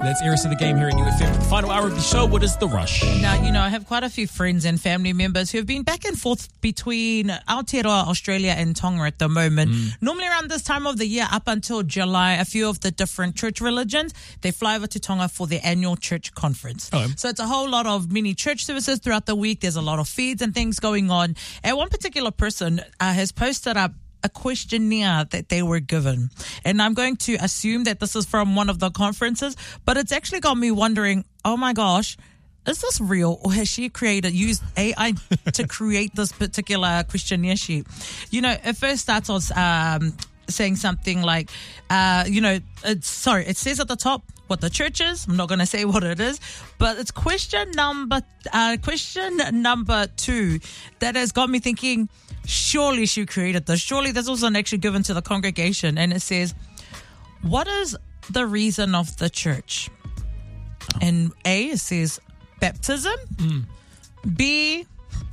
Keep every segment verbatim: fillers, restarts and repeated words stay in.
It's Eris of the Game here at New F M. The final hour of the show. What is The Rush? Now, you know, I have quite a few friends and family members who have been back and forth between Aotearoa, Australia and Tonga at the moment. Mm. Normally around this time of the year, up until July, a few of the different church religions, they fly over to Tonga for their annual church conference. Oh. So it's a whole lot of mini church services throughout the week. There's a lot of feeds and things going on. And one particular person uh, has posted up a questionnaire that they were given. And I'm going to assume that this is from one of the conferences, but it's actually got me wondering, oh my gosh, is this real, or has she created, used A I to create this particular questionnaire sheet? You know, it first starts off um, saying something like, uh, you know, it's, sorry, it says at the top what the church is. I'm not going to say what it is, but it's question number, uh, question number two that has got me thinking, surely she created this. Surely this wasn't actually given to the congregation. And it says, what is the reason of the church? And A, it says baptism. Mm. B,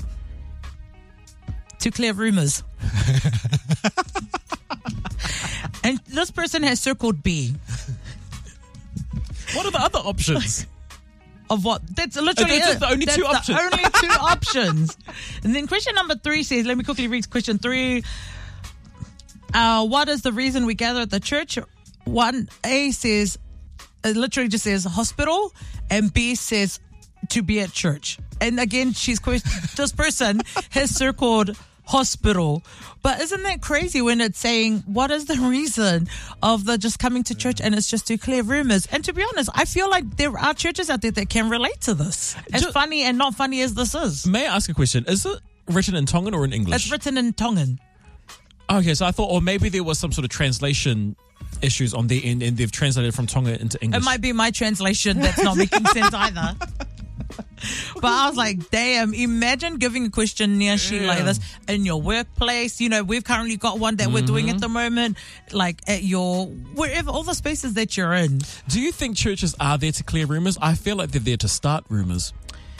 to clear rumors. And this person has circled B. What are the other options? Of what? That's literally that's it. the only That's two the options. only two options. And then question number three says, let me quickly read question three. Uh, what is the reason we gather at the church? One, A says, it literally just says hospital, and B says to be at church. And again, she's this person has circled hospital. But isn't that crazy when it's saying, what is the reason of the just coming to church, and it's just to clear rumors? And to be honest, I feel like there are churches out there that can relate to this. As just, funny and not funny as this is. May I ask a question? Is it written in Tongan or in English? It's written in Tongan. Okay, so I thought, or maybe there was some sort of translation issues on the end and they've translated from Tonga into English. It might be my translation that's not making sense either. But I was like, damn, imagine giving a questionnaire sheet yeah. like this in your workplace. You know, we've currently got one that mm-hmm. we're doing at the moment, like at your, wherever, all the spaces that you're in. Do you think churches are there to clear rumors? I feel like they're there to start rumors.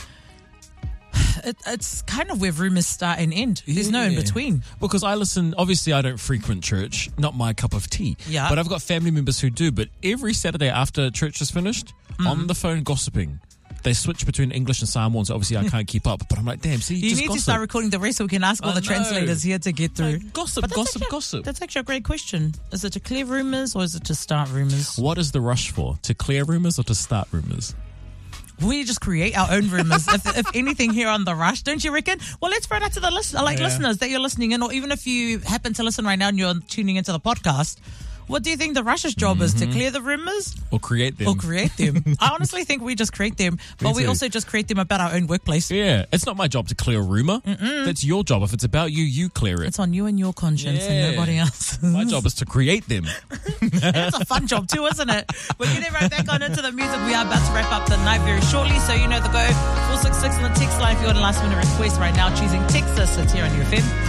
It, it's kind of where rumors start and end. There's yeah. no in between. Because I listen, obviously I don't frequent church, not my cup of tea. Yeah. But I've got family members who do. But every Saturday after church is finished, mm. on the phone gossiping. They switch between English and Samoan, so obviously I can't keep up. But I'm like, damn, see, you just need gossip. to start recording the rest so we can ask all I the know. translators here to get through. Like, gossip, gossip, actually, gossip. That's actually a great question. Is it to clear rumors or is it to start rumors? What is the rush for? To clear rumors or to start rumors? We just create our own rumors, if, if anything, here on The Rush, don't you reckon? Well, let's throw it out to the list, like yeah. listeners that you're listening in, or even if you happen to listen right now and you're tuning into the podcast. What do you think the Rush's job mm-hmm. is? To clear the rumors? Or create them. Or create them. I honestly think we just create them, but we also just create them about our own workplace. Yeah. It's not my job to clear a rumor. Mm-mm. That's your job. If it's about you, you clear it. It's on you and your conscience yeah. and nobody else. My job is to create them. It's a fun job too, isn't it? We're getting right back on into the music. We are about to wrap up the night very shortly, so you know the go. four six six on the text line if you want a last minute request right now. Choosing Texas. It's here on U F M.